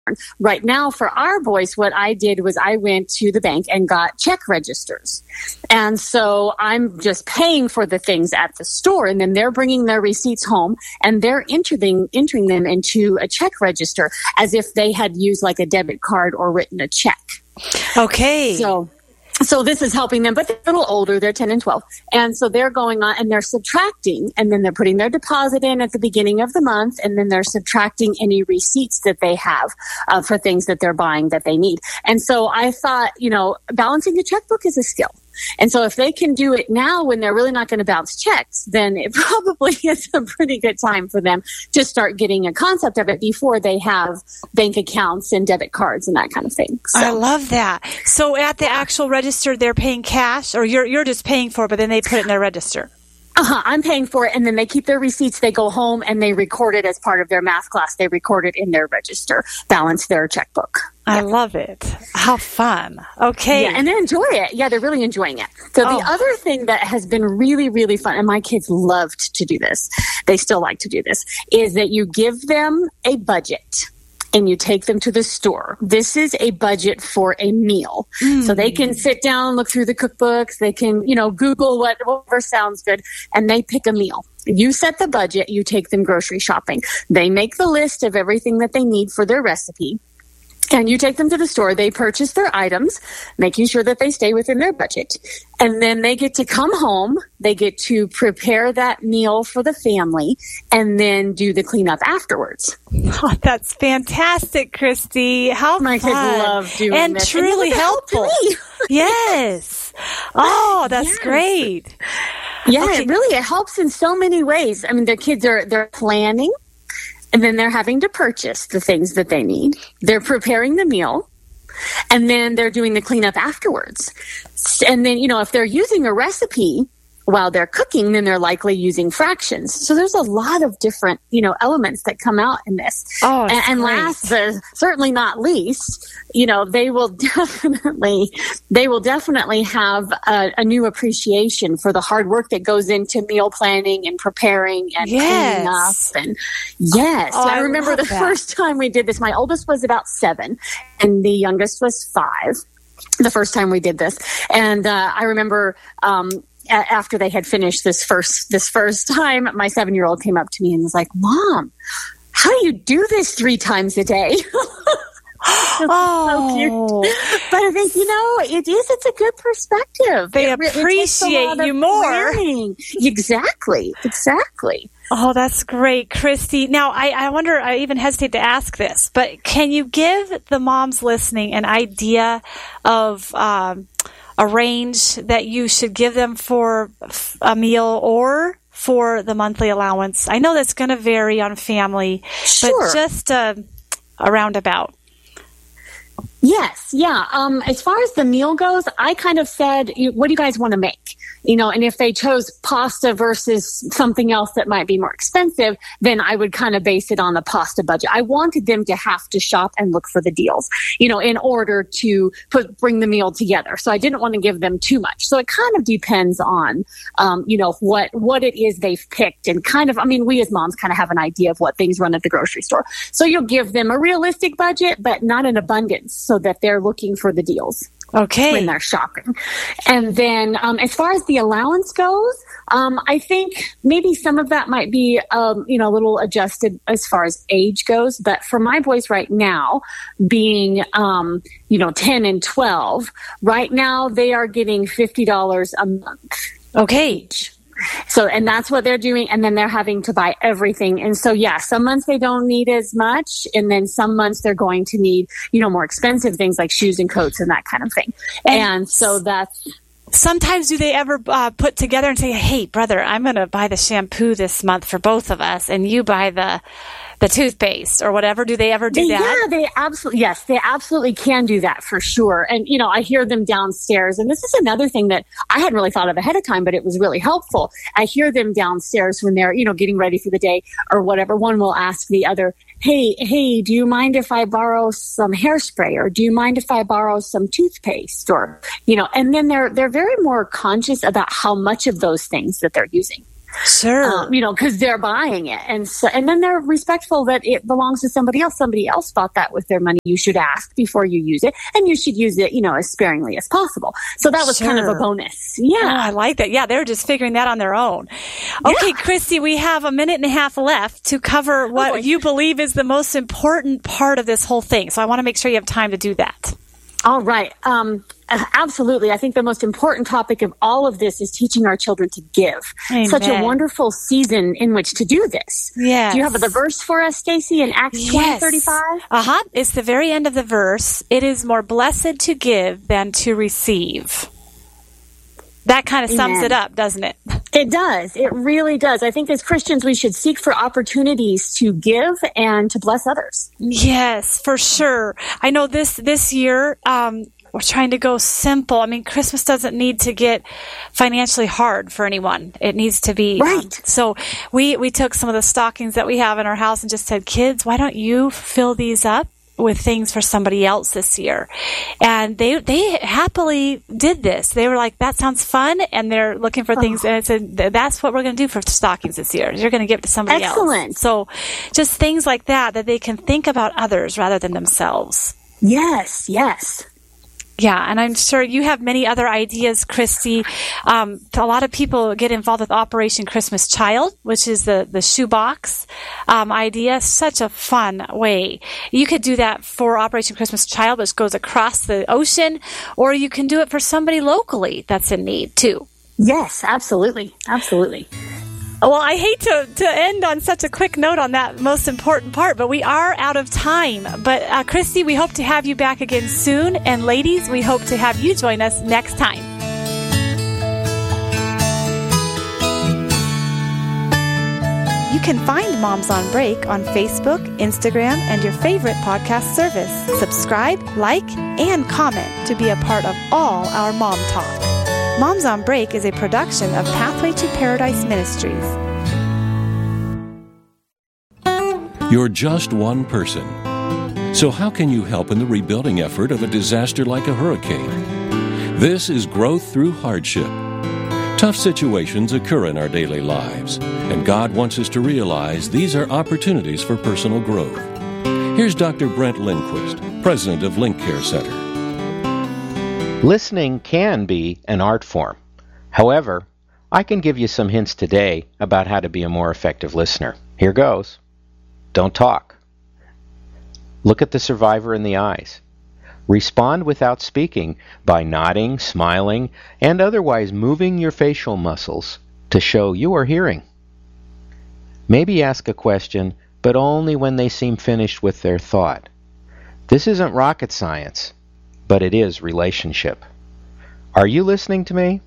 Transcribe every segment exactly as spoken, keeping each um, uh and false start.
Right now, for our boys, what I did was I went to the bank and got check registers. And so I'm just paying for the things at the store, and then they're bringing their receipts home, and they're entering, entering them into a check register as if they had used like a debit card or written a check. Okay. So... So this is helping them, but they're a little older. They're ten and twelve. And so they're going on and they're subtracting, and then they're putting their deposit in at the beginning of the month, and then they're subtracting any receipts that they have uh, for things that they're buying that they need. And so I thought, you know, balancing a checkbook is a skill. And so if they can do it now when they're really not going to bounce checks, then it probably is a pretty good time for them to start getting a concept of it before they have bank accounts and debit cards and that kind of thing. So. I love that. So at the actual register, they're paying cash, or you're you're just paying for it, but then they put it in their register? Uh-huh, I'm paying for it, and then they keep their receipts. They go home, and they record it as part of their math class. They record it in their register, balance their checkbook. I yeah. love it. How fun. Okay. Yeah, and they enjoy it. Yeah, they're really enjoying it. So oh. the other thing that has been really, really fun, and my kids loved to do this, they still like to do this, is that you give them a budget. And you take them to the store. This is a budget for a meal. Mm. So they can sit down, look through the cookbooks. They can, you know, Google what, whatever sounds good, and they pick a meal. You set the budget. You take them grocery shopping. They make the list of everything that they need for their recipe. And you take them to the store. They purchase their items, making sure that they stay within their budget. And then they get to come home. They get to prepare that meal for the family and then do the cleanup afterwards. Oh, that's fantastic, Christy. How My fun. kids love doing and this. Truly and helpful. Yes. Oh, that's yes. great. Yeah, okay. it really, it helps in so many ways. I mean, their kids are, they're planning. And then they're having to purchase the things that they need. They're preparing the meal. And then they're doing the cleanup afterwards. And then, you know, if they're using a recipe while they're cooking, then they're likely using fractions. So there's a lot of different, you know, elements that come out in this. Oh, and, and last, but certainly not least, you know, they will definitely, they will definitely have a, a new appreciation for the hard work that goes into meal planning and preparing and yes. cleaning up. And yes, oh, I remember I the that. first time we did this, my oldest was about seven and the youngest was five. The first time we did this. And uh, I remember, um, after they had finished this first this first time, my seven-year-old came up to me and was like, "Mom, how do you do this three times a day?" Oh, so cute. But I think, you know, it is, it's a good perspective. They it, appreciate you more. Planning. Exactly. Exactly. Oh, that's great, Christy. Now, I, I wonder, I even hesitate to ask this, but can you give the moms listening an idea of um, a range that you should give them for a meal or for the monthly allowance? I know that's going to vary on family, sure. but just uh, a roundabout. Yes. Yeah. Um, as far as the meal goes, I kind of said, what do you guys want to make? You know, and if they chose pasta versus something else that might be more expensive, then I would kind of base it on the pasta budget. I wanted them to have to shop and look for the deals, you know, in order to put, bring the meal together. So I didn't want to give them too much. So it kind of depends on, um, you know, what, what it is they've picked and kind of, I mean, we as moms kind of have an idea of what things run at the grocery store. So you'll give them a realistic budget, but not an abundance so that they're looking for the deals. Okay. When they're shopping. And then um, as far as the allowance goes, um, I think maybe some of that might be, um, you know, a little adjusted as far as age goes. But for my boys right now, being, um, you know, ten and twelve, right now they are getting fifty dollars a month. Okay. Each. So, and that's what they're doing. And then they're having to buy everything. And so, yeah, some months they don't need as much. And then some months they're going to need, you know, more expensive things like shoes and coats and that kind of thing. And, and so that's. Sometimes do they ever uh, put together and say, hey, brother, I'm going to buy the shampoo this month for both of us and you buy the the toothpaste or whatever? Do they ever do they, that? Yeah, they absolutely, yes, they absolutely can do that for sure. And, you know, I hear them downstairs, and this is another thing that I hadn't really thought of ahead of time, but it was really helpful. I hear them downstairs when they're, you know, getting ready for the day or whatever. One will ask the other, hey, hey, do you mind if I borrow some hairspray, or do you mind if I borrow some toothpaste, or, you know, and then they're, they're very more conscious about how much of those things that they're using. Sure. Um, you know, because they're buying it. And so, and then they're respectful that it belongs to somebody else. Somebody else bought that with their money. You should ask before you use it, and you should use it, you know, as sparingly as possible. So that was Sure. kind of a bonus. Yeah. Oh, I like that. Yeah, they're just figuring that on their own. Okay, Yeah. Christy, we have a minute and a half left to cover what boy. you believe is the most important part of this whole thing. So I want to make sure you have time to do that. All right. Um, absolutely. I think the most important topic of all of this is teaching our children to give. Amen. Such a wonderful season in which to do this. Yes. Do you have the verse for us, Stacy, in Acts twenty Yes. thirty-five? Uh-huh. It's the very end of the verse. It is more blessed to give than to receive. That kind of sums Amen. it up, doesn't it? It does. It really does. I think as Christians, we should seek for opportunities to give and to bless others. Yes, for sure. I know this this year, um, we're trying to go simple. I mean, Christmas doesn't need to get financially hard for anyone. It needs to be Right. Um, so we we took some of the stockings that we have in our house and just said, kids, why don't you fill these up with things for somebody else this year? And they they happily did this. They were like, that sounds fun, and they're looking for things. And I said, that's what we're going to do for stockings this year. You're going to give it to somebody Excellent. else. So just things like that, that they can think about others rather than themselves. Yes, yes. Yeah, and I'm sure you have many other ideas, Christy. Um, a lot of people get involved with Operation Christmas Child, which is the, the shoebox um, idea. Such a fun way. You could do that for Operation Christmas Child, which goes across the ocean, or you can do it for somebody locally that's in need, too. Yes, absolutely. Absolutely. Well, I hate to, to end on such a quick note on that most important part, but we are out of time. But, uh, Christy, we hope to have you back again soon. And ladies, we hope to have you join us next time. You can find Moms on Break on Facebook, Instagram, and your favorite podcast service. Subscribe, like, and comment to be a part of all our Mom Talk. Moms on Break is a production of Pathway to Paradise Ministries. You're just one person. So how can you help in the rebuilding effort of a disaster like a hurricane? This is growth through hardship. Tough situations occur in our daily lives, and God wants us to realize these are opportunities for personal growth. Here's Doctor Brent Lindquist, president of Link Care Center. Listening can be an art form. However, I can give you some hints today about how to be a more effective listener. Here goes. Don't talk. Look at the survivor in the eyes. Respond without speaking by nodding, smiling, and otherwise moving your facial muscles to show you are hearing. Maybe ask a question, but only when they seem finished with their thought. This isn't rocket science, but it is relationship. Are you listening to me?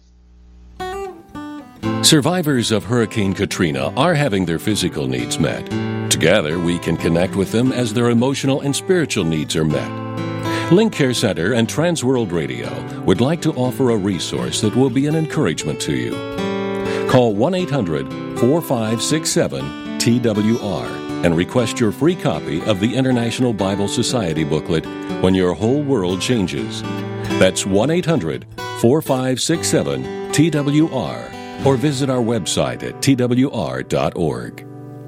Survivors of Hurricane Katrina are having their physical needs met. Together, we can connect with them as their emotional and spiritual needs are met. Link Care Center and Transworld Radio would like to offer a resource that will be an encouragement to you. Call one eight hundred, four five six seven, T W R and request your free copy of the International Bible Society booklet, When Your Whole World Changes. That's one eight hundred, four five six seven, T W R or visit our website at T W R dot org.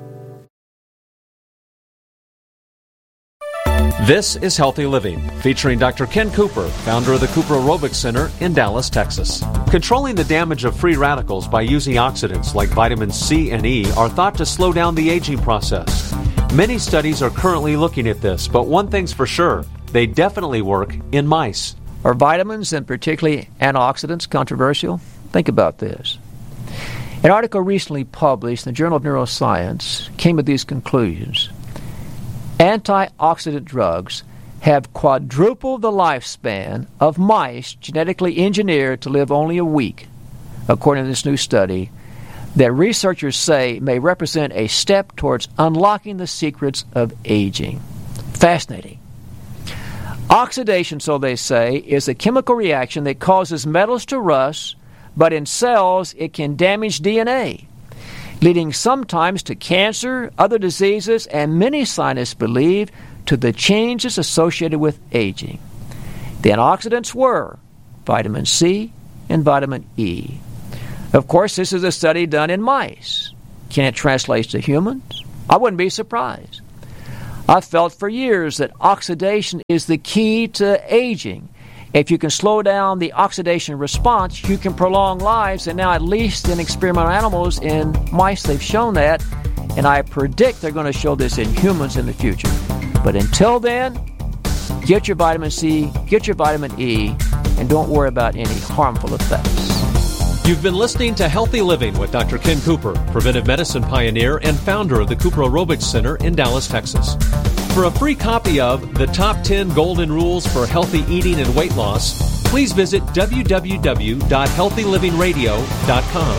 This is Healthy Living, featuring Doctor Ken Cooper, founder of the Cooper Aerobics Center in Dallas, Texas. Controlling the damage of free radicals by using oxidants like vitamins C and E are thought to slow down the aging process. Many studies are currently looking at this, but one thing's for sure, they definitely work in mice. Are vitamins, and particularly antioxidants, controversial? Think about this. An article recently published in the Journal of Neuroscience came to these conclusions. Antioxidant drugs have quadrupled the lifespan of mice genetically engineered to live only a week, according to this new study that researchers say may represent a step towards unlocking the secrets of aging. Fascinating. Oxidation, so they say, is a chemical reaction that causes metals to rust, but in cells it can damage D N A, leading sometimes to cancer, other diseases, and many scientists believe to the changes associated with aging. The antioxidants were vitamin C and vitamin E. Of course, this is a study done in mice. Can it translate to humans? I wouldn't be surprised. I've felt for years that oxidation is the key to aging. If you can slow down the oxidation response, you can prolong lives. And now, at least in experimental animals, in mice, they've shown that. And I predict they're going to show this in humans in the future. But until then, get your vitamin C, get your vitamin E, and don't worry about any harmful effects. You've been listening to Healthy Living with Doctor Ken Cooper, preventive medicine pioneer and founder of the Cooper Aerobics Center in Dallas, Texas. For a free copy of The Top ten Golden Rules for Healthy Eating and Weight Loss, please visit w w w dot healthy living radio dot com.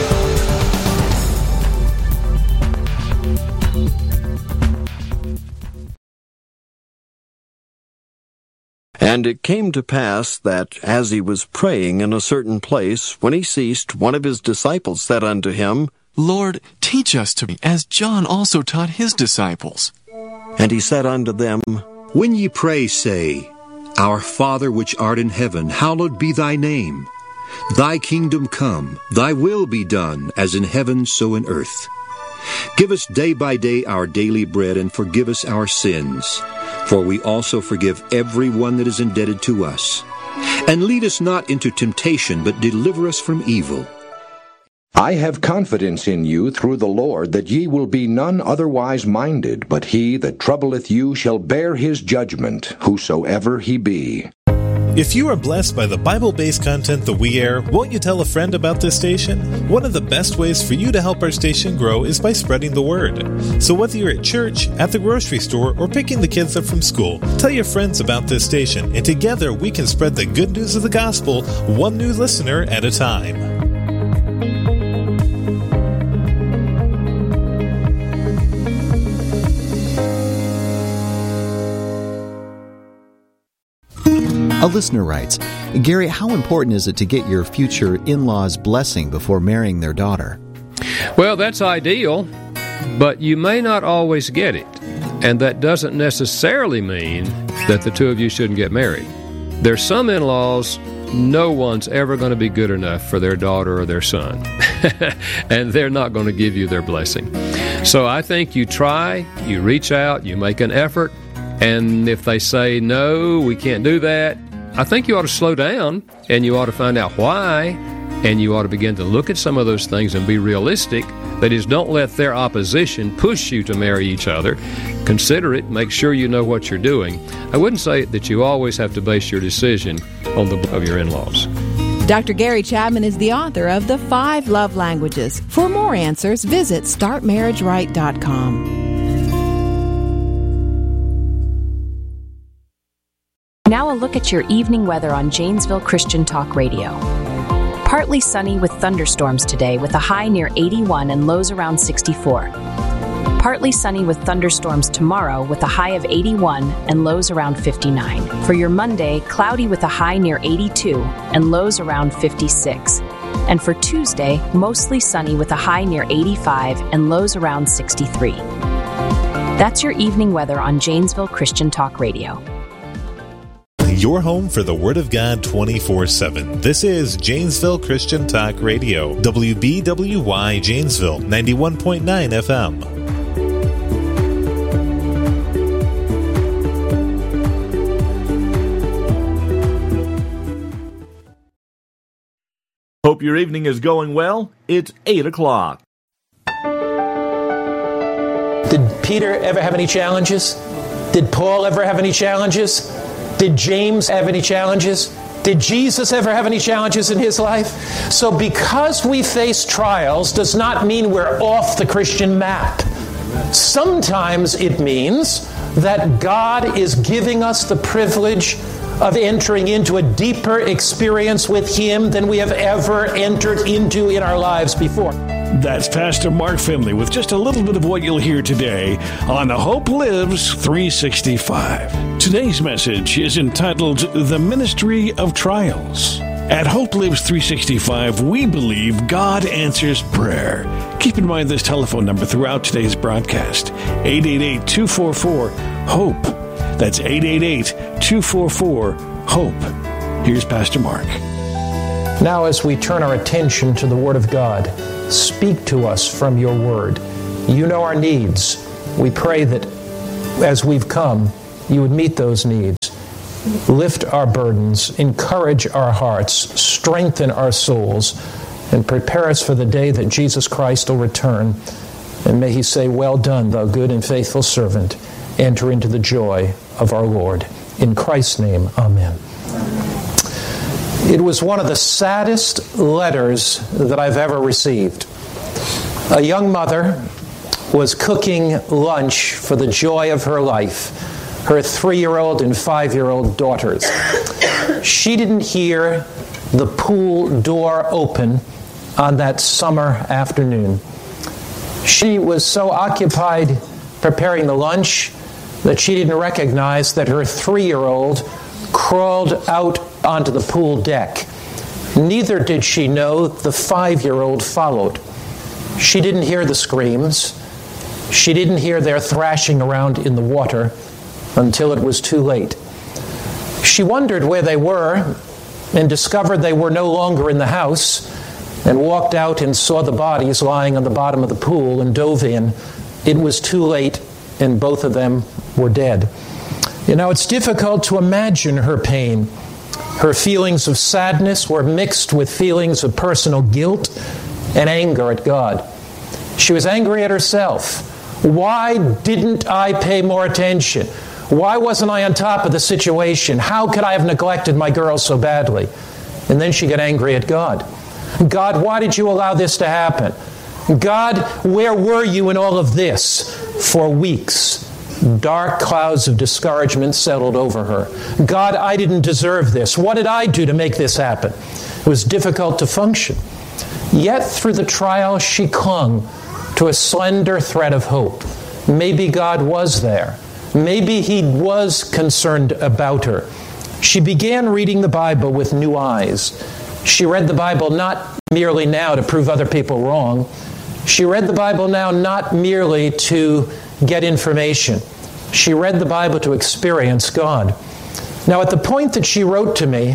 And it came to pass that, as he was praying in a certain place, when he ceased, one of his disciples said unto him, Lord, teach us to be, as John also taught his disciples. And he said unto them, When ye pray, say, Our Father which art in heaven, hallowed be thy name. Thy kingdom come, thy will be done, as in heaven so in earth. Give us day by day our daily bread, and forgive us our sins, for we also forgive every one that is indebted to us. And lead us not into temptation, but deliver us from evil. I have confidence in you through the Lord, that ye will be none otherwise minded, but he that troubleth you shall bear his judgment, whosoever he be. If you are blessed by the Bible-based content that we air, won't you tell a friend about this station? One of the best ways for you to help our station grow is by spreading the word. So whether you're at church, at the grocery store, or picking the kids up from school, tell your friends about this station, and together we can spread the good news of the gospel, one new listener at a time. A listener writes, Gary, how important is it to get your future in-laws' blessing before marrying their daughter? Well, that's ideal, but you may not always get it. And that doesn't necessarily mean that the two of you shouldn't get married. There's some in-laws no one's ever going to be good enough for their daughter or their son. And they're not going to give you their blessing. So I think you try, you reach out, you make an effort, and if they say, no, we can't do that, I think you ought to slow down, and you ought to find out why, and you ought to begin to look at some of those things and be realistic. That is, don't let their opposition push you to marry each other. Consider it. Make sure you know what you're doing. I wouldn't say that you always have to base your decision on the of your in-laws. Doctor Gary Chapman is the author of The Five Love Languages. For more answers, visit start marriage right dot com. Now a look at your evening weather on Janesville Christian Talk Radio. Partly sunny with thunderstorms today with a high near eighty-one and lows around sixty-four. Partly sunny with thunderstorms tomorrow with a high of eighty-one and lows around fifty-nine. For your Monday, cloudy with a high near eighty-two and lows around fifty-six. And for Tuesday, mostly sunny with a high near eighty-five and lows around sixty-three. That's your evening weather on Janesville Christian Talk Radio. Your home for the Word of God twenty-four seven. This is Janesville Christian Talk Radio, W B W Y Janesville, ninety-one point nine F M. Hope your evening is going well. It's eight o'clock. Did Peter ever have any challenges? Did Paul ever have any challenges? Did James have any challenges? Did Jesus ever have any challenges in his life? So because we face trials does not mean we're off the Christian map. Sometimes it means that God is giving us the privilege of entering into a deeper experience with Him than we have ever entered into in our lives before. That's Pastor Mark Finley with just a little bit of what you'll hear today on Hope Lives three sixty-five. Today's message is entitled The Ministry of Trials. At Hope Lives three sixty-five, we believe God answers prayer. Keep in mind this telephone number throughout today's broadcast, eight eight eight, two four four, HOPE. That's eight eight eight, two four four, HOPE. Here's Pastor Mark. Now, as we turn our attention to the Word of God, speak to us from your Word. You know our needs. We pray that as we've come, you would meet those needs. Lift our burdens, encourage our hearts, strengthen our souls, and prepare us for the day that Jesus Christ will return. And may He say, "Well done, thou good and faithful servant. Enter into the joy of our Lord." In Christ's name, amen. It was one of the saddest letters that I've ever received. A young mother was cooking lunch for the joy of her life, her three-year-old and five-year-old daughters. She didn't hear the pool door open on that summer afternoon. She was so occupied preparing the lunch that she didn't recognize that her three-year-old crawled out onto the pool deck. Neither did she know the five-year-old followed. She didn't hear the screams. She didn't hear their thrashing around in the water until it was too late. She wondered where they were and discovered they were no longer in the house, and walked out and saw the bodies lying on the bottom of the pool and dove in. It was too late, and both of them were dead. You know, it's difficult to imagine her pain. Her feelings of sadness were mixed with feelings of personal guilt and anger at God. She was angry at herself. Why didn't I pay more attention? Why wasn't I on top of the situation? How could I have neglected my girls so badly? And then she got angry at God. God, why did you allow this to happen? God, where were you in all of this? For weeks, dark clouds of discouragement settled over her. God, I didn't deserve this. What did I do to make this happen? It was difficult to function. Yet through the trial, she clung to a slender thread of hope. Maybe God was there. Maybe He was concerned about her. She began reading the Bible with new eyes. She read the Bible not merely now to prove other people wrong. She read the Bible now not merely to get information. She read the Bible to experience God. Now, at the point that she wrote to me,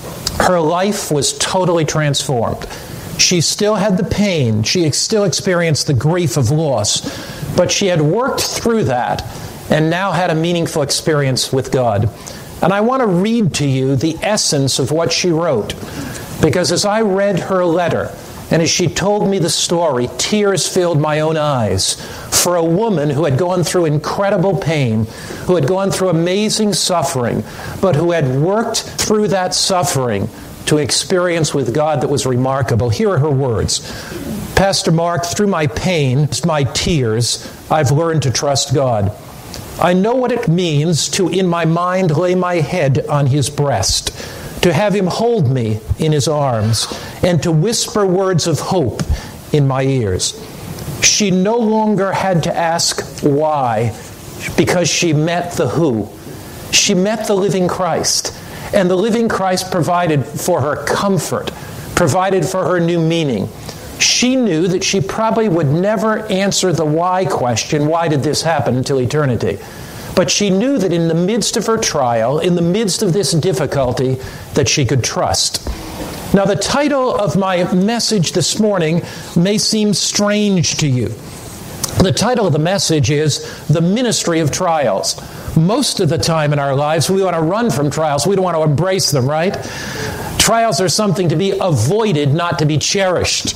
her life was totally transformed. She still had the pain. She still experienced the grief of loss. But she had worked through that and now had a meaningful experience with God. And I want to read to you the essence of what she wrote. Because as I read her letter, and as she told me the story, tears filled my own eyes for a woman who had gone through incredible pain, who had gone through amazing suffering, but who had worked through that suffering to experience with God that was remarkable. Here are her words. Pastor Mark, through my pain, my tears, I've learned to trust God. I know what it means to, in my mind, lay my head on His breast, to have Him hold me in His arms, and to whisper words of hope in my ears. She no longer had to ask why, because she met the who. She met the living Christ, and the living Christ provided for her comfort, provided for her new meaning. She knew that she probably would never answer the why question, why did this happen, until eternity. But she knew that in the midst of her trial, in the midst of this difficulty, that she could trust. Now, the title of my message this morning may seem strange to you. The title of the message is The Ministry of Trials. Most of the time in our lives, we want to run from trials. We don't want to embrace them, right? Trials are something to be avoided, not to be cherished.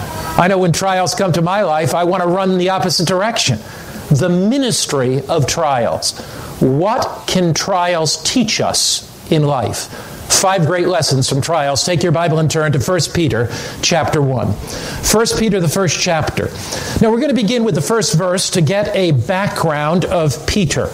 I know when trials come to my life, I want to run in the opposite direction. The ministry of trials. What can trials teach us in life? Five great lessons from trials. Take your Bible and turn to First Peter chapter one. First Peter, the first chapter. Now we're going to begin with the first verse to get a background of Peter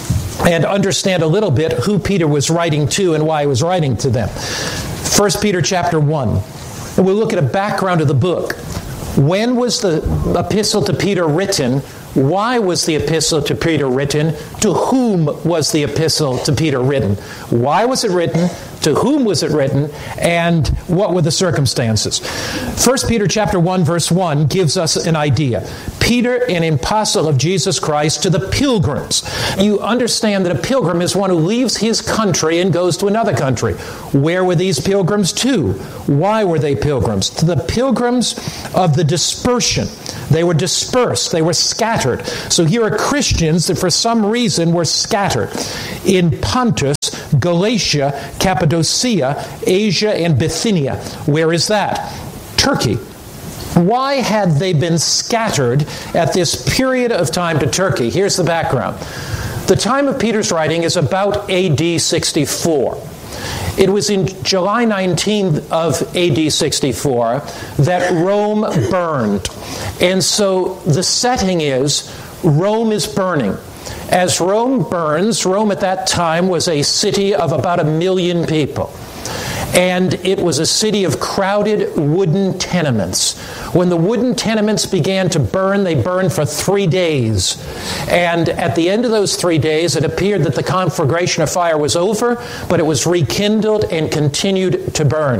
and understand a little bit who Peter was writing to and why he was writing to them. First Peter chapter one. And we'll look at a background of the book. When was the epistle to Peter written? Why was the epistle to Peter written? To whom was the epistle to Peter written? Why was it written? to whom was it written, and what were the circumstances. First Peter chapter one, verse one gives us an idea. Peter, an apostle of Jesus Christ, to the pilgrims. You understand that a pilgrim is one who leaves his country and goes to another country. Where were these pilgrims to? Why were they pilgrims? To the pilgrims of the dispersion. They were dispersed. They were scattered. So here are Christians that for some reason were scattered in Pontus, Galatia, Cappadocia, Asia, and Bithynia. Where is that? Turkey. Why had they been scattered at this period of time to Turkey? Here's the background. The time of Peter's writing is about A D sixty-four. It was in July nineteenth of A D sixty-four that Rome burned. And so the setting is Rome is burning. As Rome burns, Rome at that time was a city of about a million people. And it was a city of crowded wooden tenements. When the wooden tenements began to burn, they burned for three days. And at the end of those three days, it appeared that the conflagration of fire was over, but it was rekindled and continued to burn.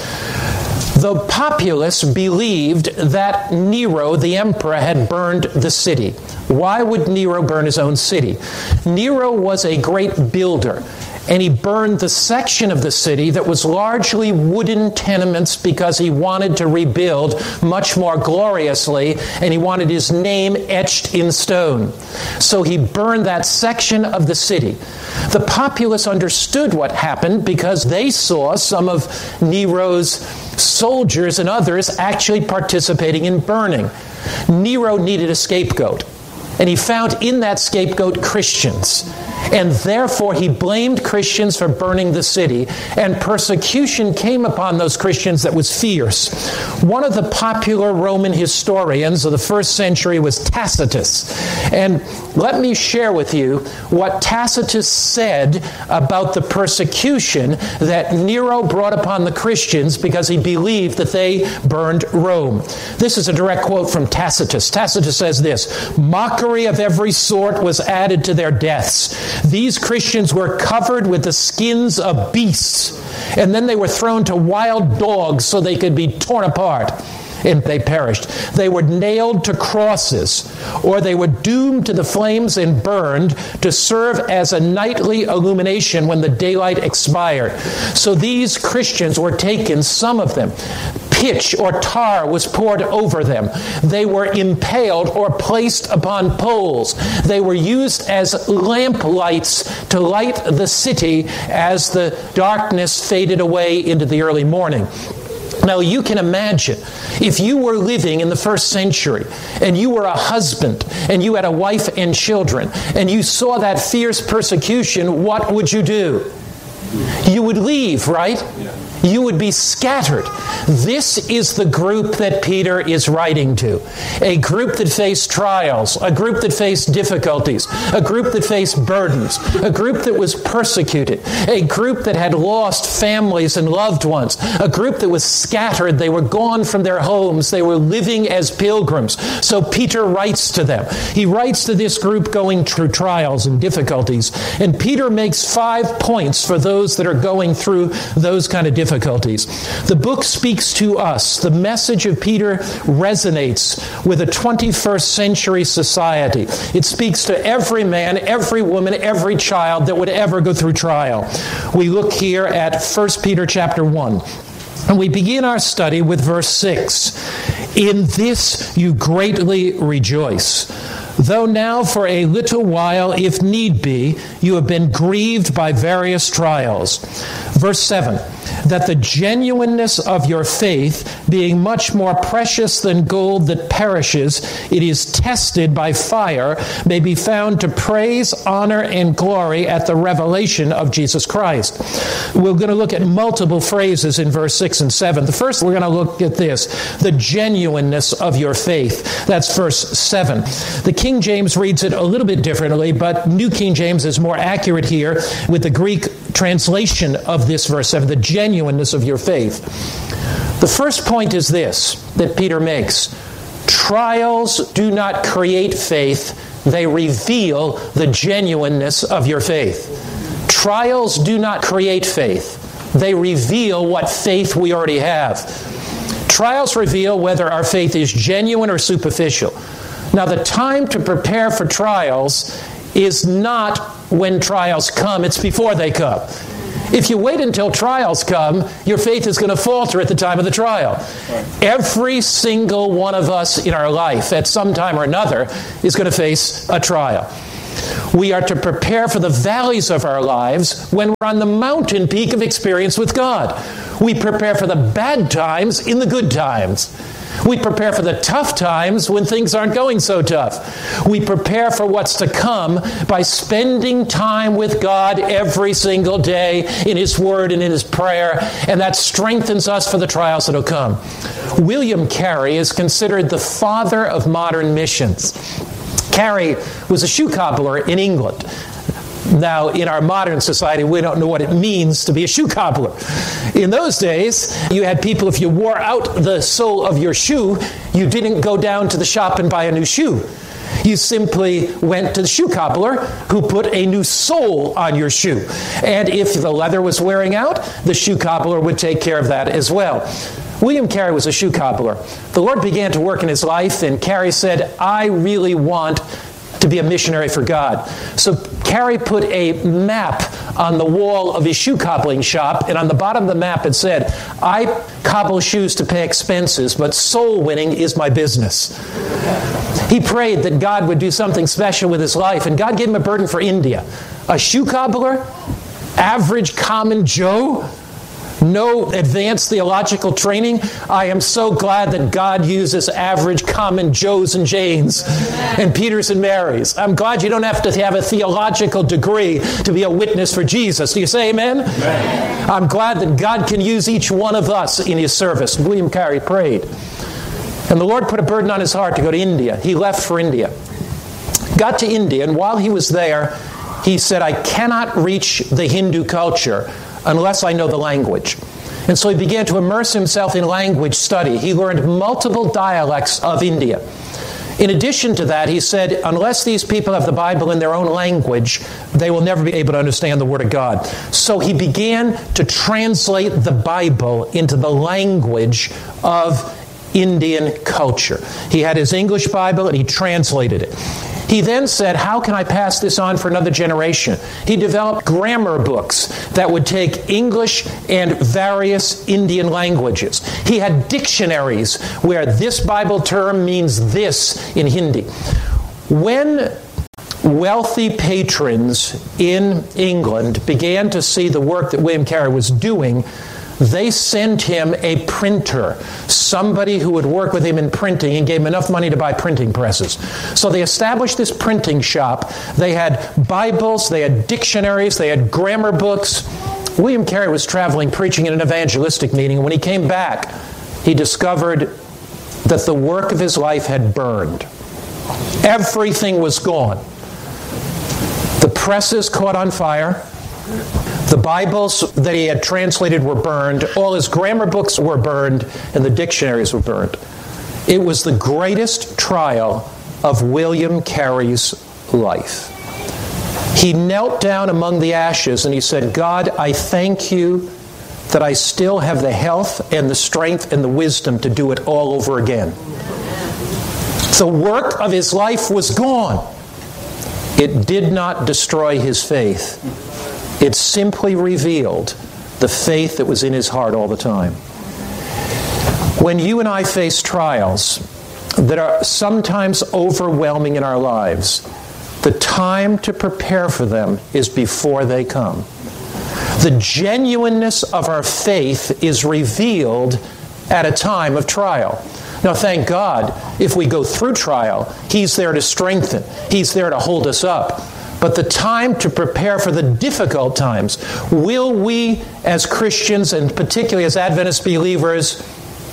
The populace believed that Nero, the emperor, had burned the city. Why would Nero burn his own city? Nero was a great builder. And he burned the section of the city that was largely wooden tenements because he wanted to rebuild much more gloriously, and he wanted his name etched in stone. So he burned that section of the city. The populace understood what happened because they saw some of Nero's soldiers and others actually participating in burning. Nero needed a scapegoat, and he found in that scapegoat Christians. And therefore he blamed Christians for burning the city, and persecution came upon those Christians that was fierce. One of the popular Roman historians of the first century was Tacitus. And let me share with you what Tacitus said about the persecution that Nero brought upon the Christians because he believed that they burned Rome. This is a direct quote from Tacitus. Tacitus says this: "Mockery of every sort was added to their deaths. These Christians were covered with the skins of beasts, and then they were thrown to wild dogs so they could be torn apart, and they perished. They were nailed to crosses, or they were doomed to the flames and burned to serve as a nightly illumination when the daylight expired." So these Christians were taken, some of them. Pitch or tar was poured over them. They were impaled or placed upon poles. They were used as lamp lights to light the city as the darkness faded away into the early morning. Now you can imagine, if you were living in the first century and you were a husband and you had a wife and children and you saw that fierce persecution, what would you do? You would leave, right? You would be scattered. This is the group that Peter is writing to. A group that faced trials, a group that faced difficulties, a group that faced burdens, a group that was persecuted, a group that had lost families and loved ones, a group that was scattered. They were gone from their homes. They were living as pilgrims. So Peter writes to them. He writes to this group going through trials and difficulties. And Peter makes five points for those that are going through those kind of difficulties. Difficulties. The book speaks to us. The message of Peter resonates with a twenty-first century society. It speaks to every man, every woman, every child that would ever go through trial. We look here at First Peter chapter one. And we begin our study with verse six. "In this you greatly rejoice, though now for a little while, if need be, you have been grieved by various trials." Verse seven, "That the genuineness of your faith, being much more precious than gold that perishes, it is tested by fire, may be found to praise, honor, and glory at the revelation of Jesus Christ." We're going to look at multiple phrases in verse six and seven. The first, we're going to look at this: the genuineness of your faith. That's verse seven. The King James reads it a little bit differently, but New King James is more accurate here with the Greek translation of this verse seven, the genuineness of your faith. The first point is this that Peter makes: trials do not create faith, they reveal the genuineness of your faith. Trials do not create faith, They reveal what faith we already have. Trials reveal whether our faith is genuine or superficial. Now, the time to prepare for trials is not when trials come, it's before they come. If you wait until trials come, your faith is going to falter at the time of the trial. Every single one of us in our life, at some time or another, is going to face a trial. We are to prepare for the valleys of our lives when we're on the mountain peak of experience with God. We prepare for the bad times in the good times. We prepare for the tough times when things aren't going so tough. We prepare for what's to come by spending time with God every single day in His Word and in His prayer, and that strengthens us for the trials that will come. William Carey is considered the father of modern missions. Carey was a shoe cobbler in England. Now, in our modern society, we don't know what it means to be a shoe cobbler. In those days, you had people, if you wore out the sole of your shoe, you didn't go down to the shop and buy a new shoe. You simply went to the shoe cobbler who put a new sole on your shoe. And if the leather was wearing out, the shoe cobbler would take care of that as well. William Carey was a shoe cobbler. The Lord began to work in his life, and Carey said, I really want to be a missionary for God. So Carey put a map on the wall of his shoe cobbling shop, and on the bottom of the map it said, I cobble shoes to pay expenses, but soul winning is my business. He prayed that God would do something special with his life, and God gave him a burden for India. A shoe cobbler? Average common Joe? No advanced theological training. I am so glad that God uses average common Joes and Janes and Peters and Marys. I'm glad you don't have to have a theological degree to be a witness for Jesus. Do you say amen? Amen. I'm glad that God can use each one of us in His service. William Carey prayed. And the Lord put a burden on his heart to go to India. He left for India. Got to India, and while he was there, he said, I cannot reach the Hindu culture unless I know the language. And so he began to immerse himself in language study. He learned multiple dialects of India. In addition to that, he said, unless these people have the Bible in their own language, they will never be able to understand the Word of God. So he began to translate the Bible into the language of Indian culture. He had his English Bible and he translated it. He then said, how can I pass this on for another generation? He developed grammar books that would take English and various Indian languages. He had dictionaries where this Bible term means this in Hindi. When wealthy patrons in England began to see the work that William Carey was doing, they sent him a printer, somebody who would work with him in printing, and gave him enough money to buy printing presses. So they established this printing shop. They had Bibles, they had dictionaries, they had grammar books. William Carey was traveling preaching in an evangelistic meeting, and when he came back, he discovered that the work of his life had burned. Everything was gone. The presses caught on fire. The Bibles that he had translated were burned. All his grammar books were burned, and the dictionaries were burned. It was the greatest trial of William Carey's life. He knelt down among the ashes and he said, God, I thank you that I still have the health and the strength and the wisdom to do it all over again. The work of his life was gone. It did not destroy his faith. It simply revealed the faith that was in his heart all the time. When you and I face trials that are sometimes overwhelming in our lives, the time to prepare for them is before they come. The genuineness of our faith is revealed at a time of trial. Now, thank God, if we go through trial, He's there to strengthen. He's there to hold us up. But the time to prepare for the difficult times, will we as Christians, and particularly as Adventist believers,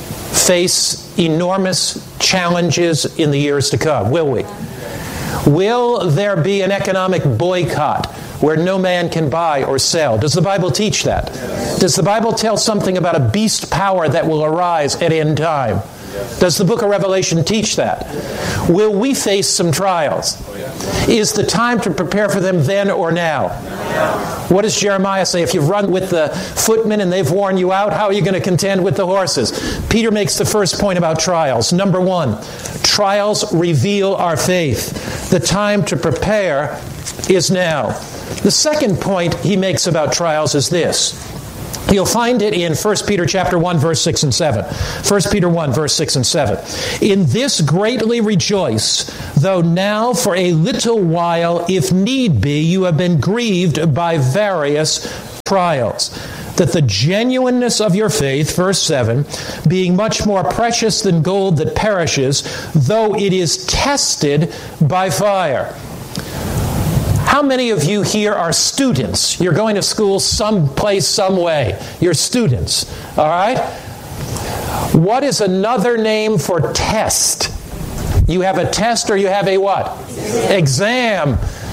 face enormous challenges in the years to come? Will we? Will there be an economic boycott where no man can buy or sell? Does the Bible teach that? Does the Bible tell something about a beast power that will arise at end time? Does the book of Revelation teach that? Will we face some trials? Is the time to prepare for them then or now? What does Jeremiah say? If you've run with the footmen and they've worn you out, how are you going to contend with the horses? Peter makes the first point about trials. Number one, trials reveal our faith. The time to prepare is now. The second point he makes about trials is this. You'll find it in First Peter chapter one, verse six and seven. First Peter one, verse six and seven. In this greatly rejoice, though now for a little while, if need be, you have been grieved by various trials, that the genuineness of your faith, verse seven, being much more precious than gold that perishes, though it is tested by fire. How many of you here are students? You're going to school someplace, some way. You're students, all right? What is another name for test? You have a test or you have a what? Exam.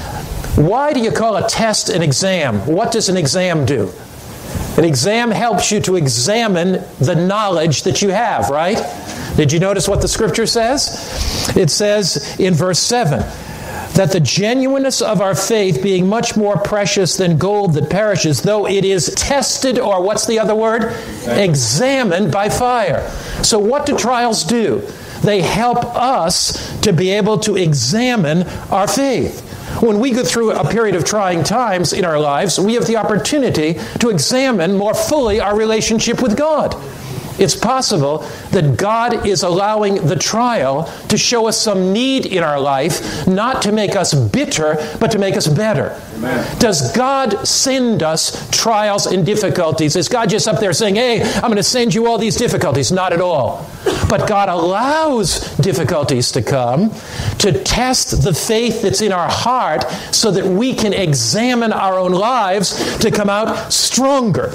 Why do you call a test an exam? What does an exam do? An exam helps you to examine the knowledge that you have, right? Did you notice what the Scripture says? It says in verse seven, that the genuineness of our faith being much more precious than gold that perishes, though it is tested, or what's the other word? Examined by fire. So what do trials do? They help us to be able to examine our faith. When we go through a period of trying times in our lives, we have the opportunity to examine more fully our relationship with God. It's possible that God is allowing the trial to show us some need in our life, not to make us bitter, but to make us better. Amen. Does God send us trials and difficulties? Is God just up there saying, hey, I'm going to send you all these difficulties? Not at all. But God allows difficulties to come to test the faith that's in our heart so that we can examine our own lives to come out stronger.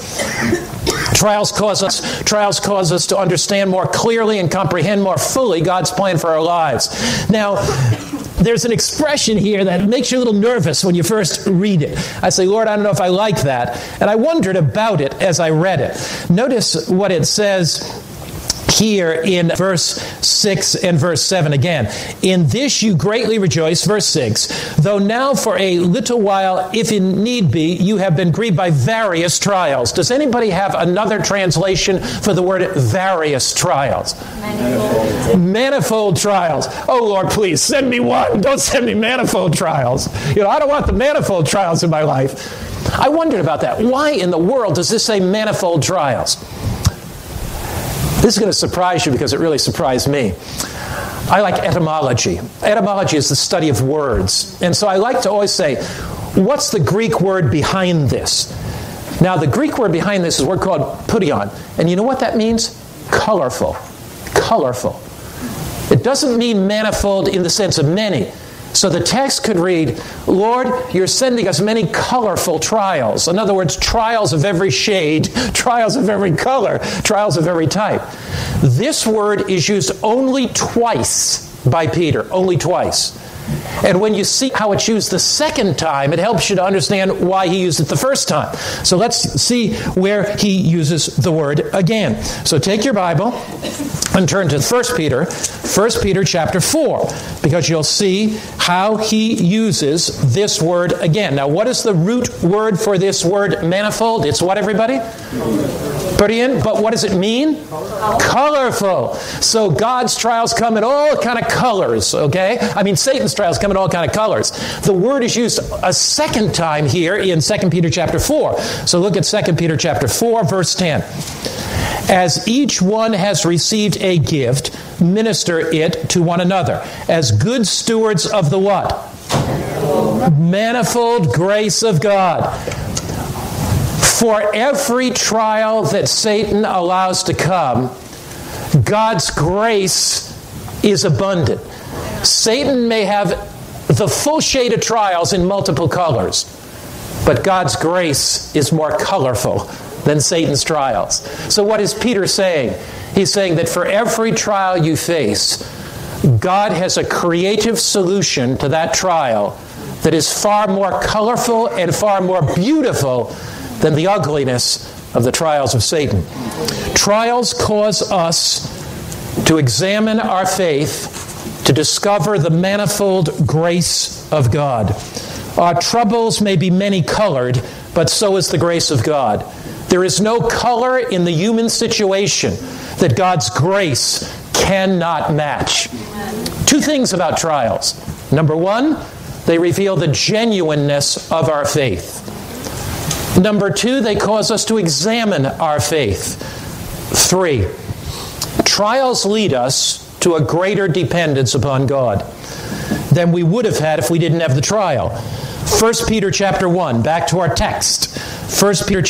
Trials cause us, trials cause us to understand more clearly and comprehend more fully God's plan for our lives. Now, there's an expression here that makes you a little nervous when you first read it. I say, Lord, I don't know if I like that. And I wondered about it as I read it. Notice what it says here in verse six and verse seven again. In this you greatly rejoice, verse six, though now for a little while, if in need be, you have been grieved by various trials. Does anybody have another translation for the word various trials? Manifold. Manifold trials. Oh, Lord, please, send me one. Don't send me manifold trials. You know, I don't want the manifold trials in my life. I wondered about that. Why in the world does this say manifold trials? This is going to surprise you because it really surprised me. I like etymology. Etymology is the study of words. And so I like to always say, what's the Greek word behind this? Now, the Greek word behind this is a word called purion. And you know what that means? Colorful. Colorful. It doesn't mean manifold in the sense of many. So the text could read, Lord, you're sending us many colorful trials. In other words, trials of every shade, trials of every color, trials of every type. This word is used only twice by Peter, only twice. And when you see how it's used the second time, it helps you to understand why he used it the first time. So let's see where he uses the word again. So take your Bible and turn to First Peter, First Peter chapter four, because you'll see how he uses this word again. Now, what is the root word for this word manifold? It's what, everybody? Purion. But what does it mean? Colorful. So God's trials come in all kind of colors, okay? I mean, Satan's trials come in all kind of colors. The word is used a second time here in Second Peter chapter four. So look at Second Peter chapter four, verse ten. As each one has received a gift, minister it to one another, as good stewards of the what? Manifold grace of God. For every trial that Satan allows to come, God's grace is abundant. Satan may have the full shade of trials in multiple colors, but God's grace is more colorful than Satan's trials. So what is Peter saying? He's saying that for every trial you face, God has a creative solution to that trial that is far more colorful and far more beautiful than the ugliness of the trials of Satan. Trials cause us to examine our faith, to discover the manifold grace of God. Our troubles may be many-colored, but so is the grace of God. There is no color in the human situation that God's grace cannot match. Two things about trials. Number one, they reveal the genuineness of our faith. Number two, they cause us to examine our faith. Three, trials lead us to a greater dependence upon God than we would have had if we didn't have the trial. First Peter chapter one, back to our text. First Peter